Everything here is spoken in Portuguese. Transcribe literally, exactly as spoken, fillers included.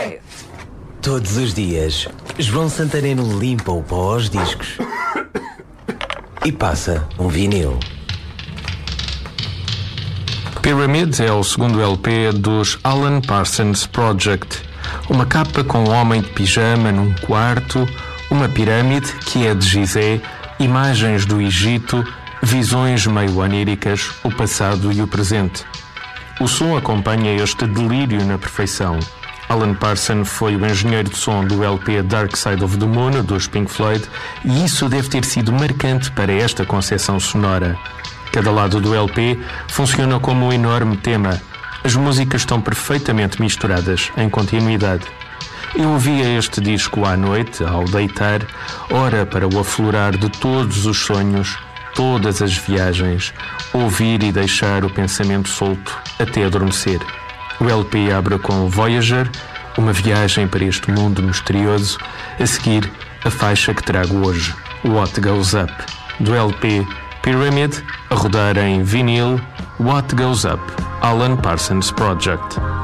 Ok. Todos os dias, João Santareno limpa o pó aos discos e passa um vinil. Pyramid é o segundo L P dos Alan Parsons Project. Uma capa com um homem de pijama num quarto, uma pirâmide que é de Gizé, imagens do Egito, visões meio oníricas, o passado e o presente. O som acompanha este delírio na perfeição. Alan Parsons foi o engenheiro de som do L P Dark Side of the Moon, dos Pink Floyd, e isso deve ter sido marcante para esta concepção sonora. Cada lado do L P funciona como um enorme tema. As músicas estão perfeitamente misturadas, em continuidade. Eu ouvia este disco à noite, ao deitar, ora para o aflorar de todos os sonhos, todas as viagens, ouvir e deixar o pensamento solto até adormecer. O L P abre com Voyager, uma viagem para este mundo misterioso, a seguir a faixa que trago hoje, What Goes Up, do L P Pyramid, a rodar em vinil, What Goes Up, Alan Parsons Project.